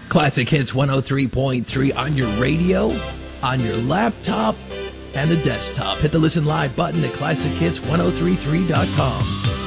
Classic Hits 103.3 on your radio, on your laptop, and a desktop. Hit the Listen Live button at ClassicHits1033.com.